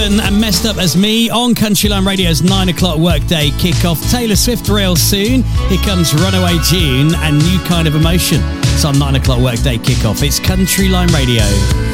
And Messed Up as Me on Countryline Radio's 9 o'clock workday kickoff. Taylor Swift real soon. Here comes Runaway June and New Kind of Emotion. It's on 9 o'clock workday kickoff. It's Countryline Radio.